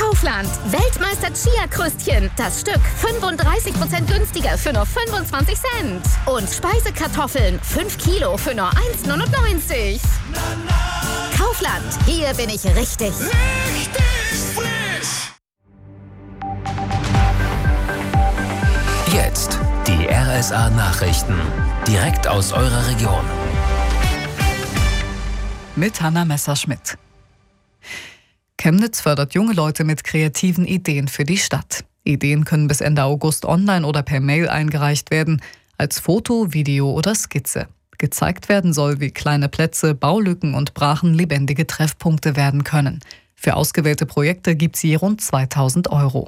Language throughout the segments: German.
Kaufland. Weltmeister Chia-Kröstchen. Das Stück 35% günstiger für nur 25 Cent. Und Speisekartoffeln 5 Kilo für nur 1,99. Kaufland. Hier bin ich richtig. Richtig frisch! Jetzt die RSA-Nachrichten. Direkt aus eurer Region. Mit Hanna Messerschmidt. Chemnitz fördert junge Leute mit kreativen Ideen für die Stadt. Ideen können bis Ende August online oder per Mail eingereicht werden, als Foto, Video oder Skizze. Gezeigt werden soll, wie kleine Plätze, Baulücken und Brachen lebendige Treffpunkte werden können. Für ausgewählte Projekte gibt es je rund 2.000 €.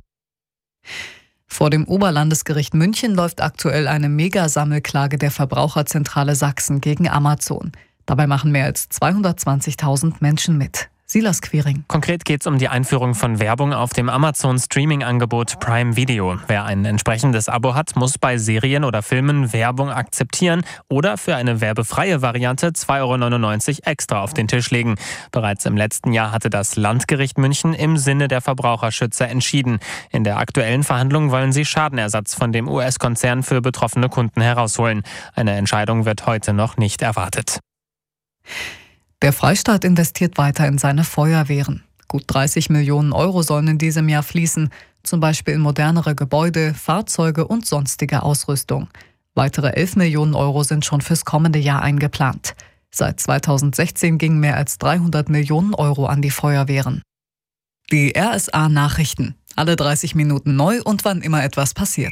Vor dem Oberlandesgericht München läuft aktuell eine Megasammelklage der Verbraucherzentrale Sachsen gegen Amazon. Dabei machen mehr als 220.000 Menschen mit. Silas Quiring. Konkret geht es um die Einführung von Werbung auf dem Amazon-Streaming-Angebot Prime Video. Wer ein entsprechendes Abo hat, muss bei Serien oder Filmen Werbung akzeptieren oder für eine werbefreie Variante 2,99 € extra auf den Tisch legen. Bereits im letzten Jahr hatte das Landgericht München im Sinne der Verbraucherschützer entschieden. In der aktuellen Verhandlung wollen sie Schadenersatz von dem US-Konzern für betroffene Kunden herausholen. Eine Entscheidung wird heute noch nicht erwartet. Der Freistaat investiert weiter in seine Feuerwehren. Gut 30 Millionen € sollen in diesem Jahr fließen, zum Beispiel in modernere Gebäude, Fahrzeuge und sonstige Ausrüstung. Weitere 11 Millionen € sind schon fürs kommende Jahr eingeplant. Seit 2016 gingen mehr als 300 Millionen € an die Feuerwehren. Die RSA-Nachrichten. Alle 30 Minuten neu und wann immer etwas passiert.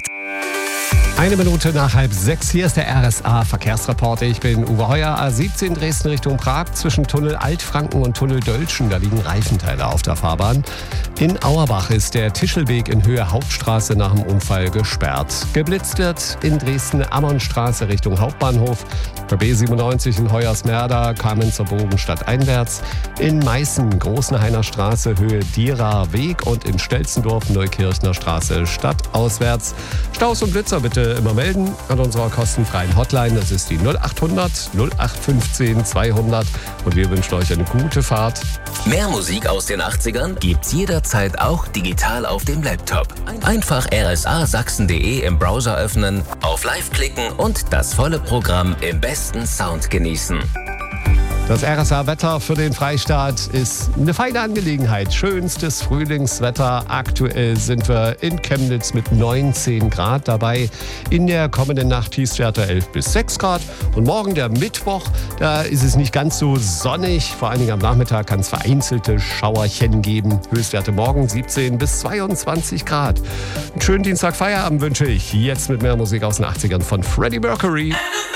1 Minute nach 5:30. Hier ist der RSA-Verkehrsreporter. Ich bin Uwe Heuer. A17 Dresden Richtung Prag zwischen Tunnel Altfranken und Tunnel Dölschen. Da liegen Reifenteile auf der Fahrbahn. In Auerbach ist der Tischelweg in Höhe Hauptstraße nach dem Unfall gesperrt. Geblitzt wird in Dresden Ammernstraße Richtung Hauptbahnhof. Bei B97 in Hoyerswerda Kamenzer Bogen stadteinwärts. In Meißen Großenhainer Straße Höhe Dierer Weg und in Stelzendorf Neukirchner Straße stadtauswärts. Staus und Blitzer bitte immer melden an unserer kostenfreien Hotline. Das ist die 0800 0815 200 und wir wünschen euch eine gute Fahrt. Mehr Musik aus den 80ern gibt's jederzeit auch digital auf dem Laptop. Einfach rsasachsen.de im Browser öffnen, auf Live klicken und das volle Programm im besten Sound genießen. Das RSA-Wetter für den Freistaat ist eine feine Angelegenheit. Schönstes Frühlingswetter. Aktuell sind wir in Chemnitz mit 19 Grad dabei. In der kommenden Nacht Tiefstwerte 11 bis 6 Grad. Und morgen, der Mittwoch, da ist es nicht ganz so sonnig. Vor allen Dingen am Nachmittag kann es vereinzelte Schauerchen geben. Höchstwerte morgen 17 bis 22 Grad. Einen schönen Dienstag Feierabend wünsche ich. Jetzt mit mehr Musik aus den 80ern von Freddie Mercury.